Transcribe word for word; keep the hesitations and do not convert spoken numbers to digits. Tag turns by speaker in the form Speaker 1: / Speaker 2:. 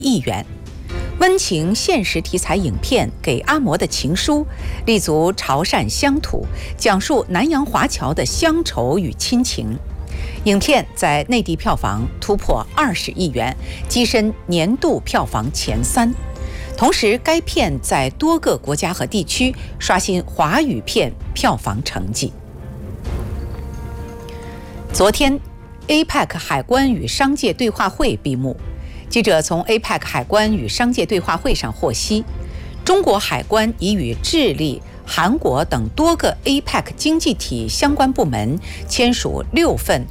Speaker 1: 亿元。温情现实题材影片《给阿嬷的情书》立足潮汕乡土，讲述南洋华侨的乡愁与亲情。影片在内地票房突破二十亿元，跻身年度票房前三。同时，该片在多个国家和地区刷新华语片票房成绩。昨天 ，A P E C 海关与商界对话会闭幕。记者从 A P E C 海关与商界对话会上获悉，中国海关已与智利、韩国等多个 A P E C 经济体相关部门签署六份